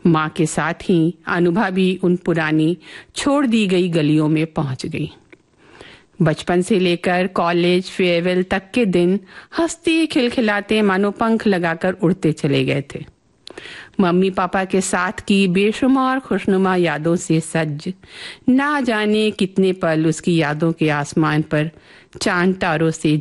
माँ के साथ ही अनुभा भी उन पुरानी छोड़ दी गई गलियों में पहुंच गई। बचपन से लेकर कॉलेज फेयरवेल तक के दिन हंसते खिलखिलाते मानो पंख लगाकर उड़ते चले गए थे। मम्मी पापा के साथ की बेशुमार खुशनुमा यादों से सज्ज ना जाने कितने पल उसकी यादों के आसमान पर चांद तारों से